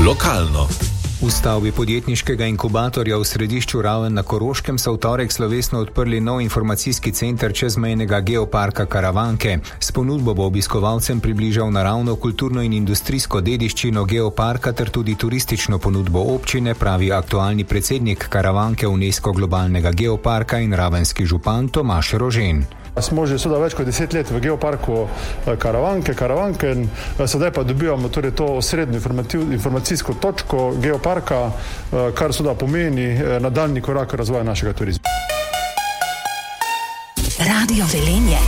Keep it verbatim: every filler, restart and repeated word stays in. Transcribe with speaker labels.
Speaker 1: lokalno.
Speaker 2: V stavbi podjetniškega inkubatorja v središču Raven na Koroškem so v torek slovesno odprli nov informacijski center čezmejnega geoparka Karavanke. S ponudbo bo obiskovalcem približal naravno, kulturno in industrijsko dediščino geoparka ter tudi turistično ponudbo občine, pravi aktualni predsednik Karavanke UNESCO globalnega geoparka in ravenski župan Tomaž Rožen.
Speaker 3: Smo že seveda več kot deset let v geoparku Karavanke, Karavanke, sedaj pa dobivamo torej to osrednjo informacijsko točko geoparka, kar seveda pomeni nadaljnji korak razvoja našega turizma.
Speaker 4: Radio Velenje.